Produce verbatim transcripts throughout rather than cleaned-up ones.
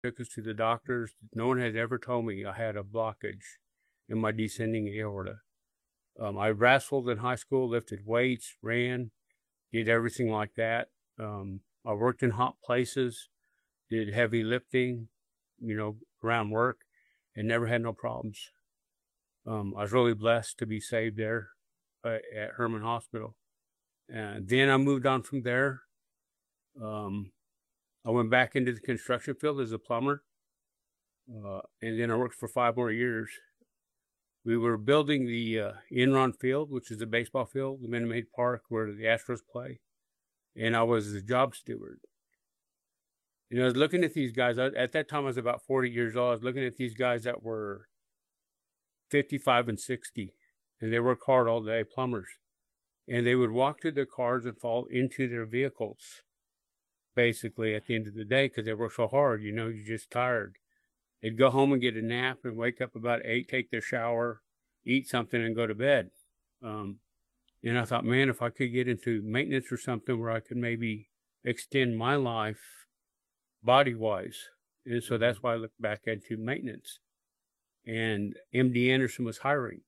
Took us to the doctors. No one had ever told me I had a blockage in my descending aorta. Um, I wrestled in high school, lifted weights, ran, did everything like that. Um, I worked in hot places, did heavy lifting, you know, around work, and never had no problems. Um, I was really blessed to be saved there uh, at Herman Hospital. And then I moved on from there. Um, I went back into the construction field as a plumber. Uh, and then I worked for five more years. We were building the uh, Enron Field, which is a baseball field, the Minute Maid Park where the Astros play. And I was the job steward. You know, I was looking at these guys. I, at that time, I was about forty years old. I was looking at these guys that were fifty-five and sixty, and they work hard all day, plumbers. And they would walk to their cars and fall into their vehicles, basically, at the end of the day, because they work so hard. You know, you're just tired. They'd go home and get a nap and wake up about eight, take their shower, eat something, and go to bed. Um, and I thought, man, if I could get into maintenance or something where I could maybe extend my life body-wise. And so that's why I looked back into maintenance. And M D Anderson was hiring.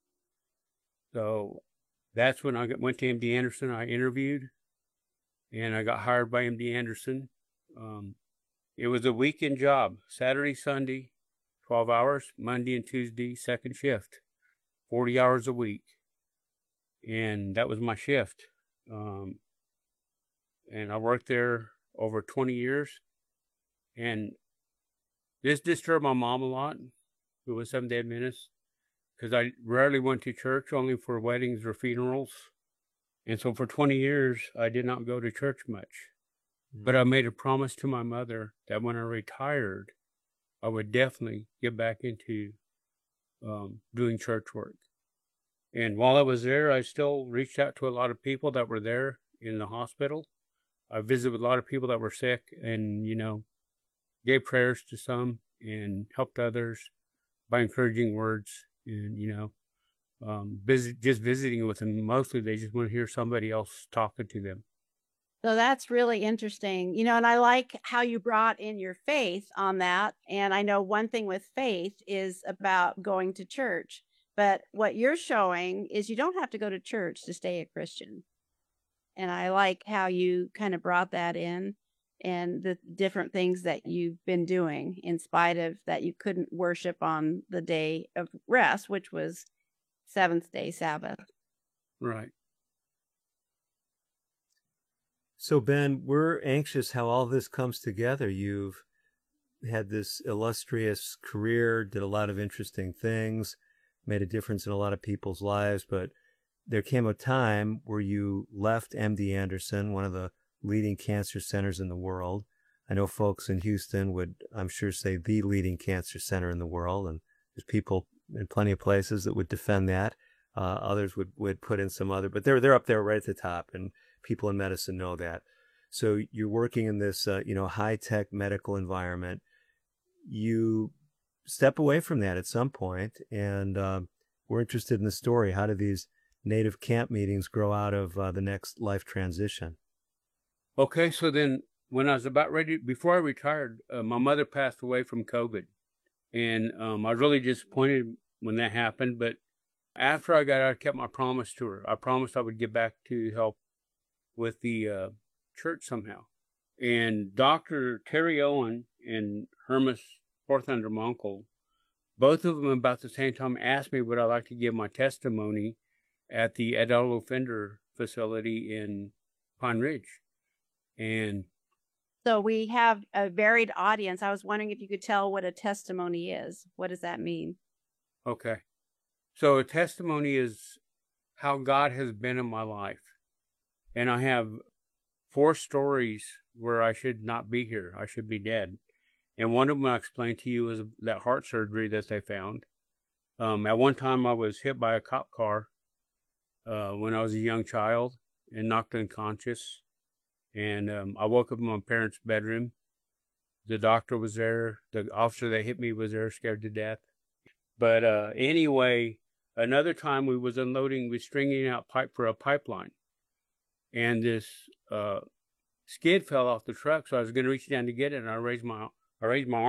So that's when I got, went to M D Anderson. I interviewed, and I got hired by M D Anderson. Um, it was a weekend job, Saturday, Sunday, twelve hours, Monday and Tuesday, second shift, forty hours a week. And that was my shift. Um, and I worked there over twenty years. And this disturbed my mom a lot, who was Seventh-day Adventist, because I rarely went to church, only for weddings or funerals. And so for twenty years, I did not go to church much. Mm-hmm. But I made a promise to my mother that when I retired, I would definitely get back into um, doing church work. And while I was there, I still reached out to a lot of people that were there in the hospital. I visited with a lot of people that were sick and, you know, gave prayers to some and helped others by encouraging words and, you know, um, visit, just visiting with them. Mostly they just want to hear somebody else talking to them. So that's really interesting. You know, and I like how you brought in your faith on that. And I know one thing with faith is about going to church. But what you're showing is you don't have to go to church to stay a Christian. And I like how you kind of brought that in and the different things that you've been doing in spite of that you couldn't worship on the day of rest, which was seventh day Sabbath. Right. So, Ben, we're anxious how all this comes together. You've had this illustrious career, did a lot of interesting things, made a difference in a lot of people's lives, but there came a time where you left M D Anderson, one of the leading cancer centers in the world. I know folks in Houston would, I'm sure, say the leading cancer center in the world, and there's people in plenty of places that would defend that. Uh, others would, would put in some other, but they're they're up there right at the top, and people in medicine know that. So you're working in this, uh, you know, high-tech medical environment. You step away from that at some point, and uh, we're interested in the story. How do these native camp meetings grow out of uh, the next life transition? Okay, so then when I was about ready, before I retired, uh, my mother passed away from COVID. And um, I was really disappointed when that happened. But after I got out, I kept my promise to her. I promised I would get back to help with the uh, church somehow. And Doctor Terry Owen and Hermas Forthunder, my uncle, both of them about the same time asked me would I like to give my testimony at the adult offender facility in Pine Ridge. And so we have a varied audience. I was wondering if you could tell what a testimony is. What does that mean? Okay. So a testimony is how God has been in my life. And I have four stories where I should not be here. I should be dead. And one of them I explained to you is that heart surgery that they found. Um, at one time I was hit by a cop car uh, when I was a young child and knocked unconscious. And um, I woke up in my parents' bedroom. The doctor was there. The officer that hit me was there, scared to death. But uh, anyway, another time we was unloading, we was stringing out pipe for a pipeline. And this uh, skid fell off the truck, so I was going to reach down to get it, and I raised my I raised my arm.